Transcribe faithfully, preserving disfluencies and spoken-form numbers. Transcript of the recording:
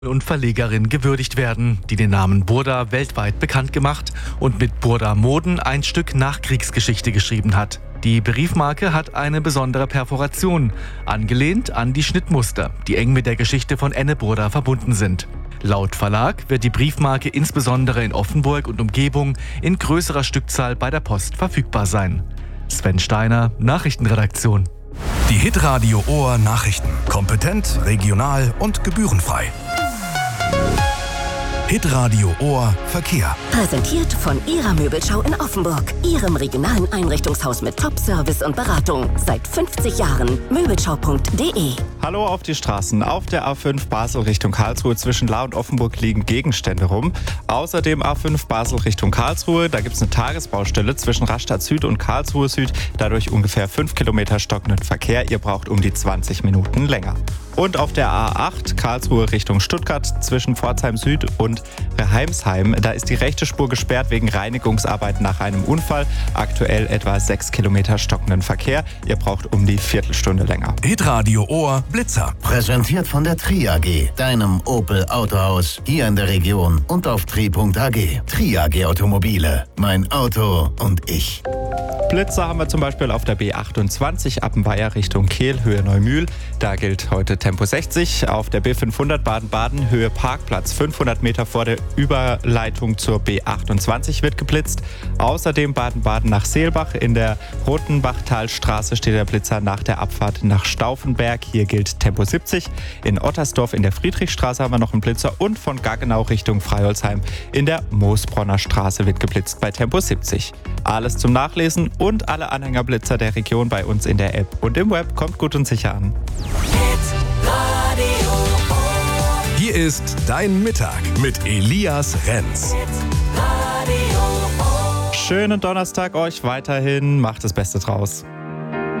und Verlegerin gewürdigt werden, die den Namen Burda weltweit bekannt gemacht und mit Burda Moden ein Stück Nachkriegsgeschichte geschrieben hat. Die Briefmarke hat eine besondere Perforation, angelehnt an die Schnittmuster, die eng mit der Geschichte von Enne Burda verbunden sind. Laut Verlag wird die Briefmarke insbesondere in Offenburg und Umgebung in größerer Stückzahl bei der Post verfügbar sein. Sven Steiner, Nachrichtenredaktion. Die Hitradio Ohr Nachrichten. Kompetent, regional und gebührenfrei. Hitradio Ohr Verkehr. Präsentiert von Ihrer Möbelschau in Offenburg. Ihrem regionalen Einrichtungshaus mit Top-Service und Beratung. Seit fünfzig Jahren. Möbelschau punkt de. Hallo auf die Straßen. Auf der A fünf Basel Richtung Karlsruhe zwischen Lahr und Offenburg liegen Gegenstände rum. Außerdem A fünf Basel Richtung Karlsruhe. Da gibt es eine Tagesbaustelle zwischen Rastatt Süd und Karlsruhe Süd. Dadurch ungefähr fünf Kilometer stockenden Verkehr. Ihr braucht um die zwanzig Minuten länger. Und auf der A acht Karlsruhe Richtung Stuttgart zwischen Pforzheim Süd und Reheimsheim. Da ist die rechte Spur gesperrt wegen Reinigungsarbeiten nach einem Unfall. Aktuell etwa sechs Kilometer stockenden Verkehr. Ihr braucht um die Viertelstunde länger. Hitradio Ohr Blitzer. Präsentiert von der Tri A G, deinem Opel Autohaus hier in der Region und auf tri punkt a g. Tri A G Automobile. Mein Auto und ich. Blitzer haben wir zum Beispiel auf der B achtundzwanzig Appenweier Richtung Kehl, Höhe Neumühl. Da gilt heute Tempo sechzig. Auf der B fünfhundert Baden-Baden, Höhe Parkplatz. fünfhundert Meter vor der Überleitung zur B achtundzwanzig wird geblitzt. Außerdem Baden-Baden nach Seelbach. In der Rotenbachtalstraße steht der Blitzer nach der Abfahrt nach Stauffenberg. Hier gilt Tempo siebzig. In Ottersdorf in der Friedrichstraße haben wir noch einen Blitzer. Und von Gaggenau Richtung Freiholzheim in der Moosbronner Straße wird geblitzt bei Tempo siebzig. Alles zum Nachlesen und alle Anhängerblitzer der Region bei uns in der App und im Web. Kommt gut und sicher an. Hier ist Dein Mittag mit Elias Renz. Schönen Donnerstag euch weiterhin. Macht das Beste draus.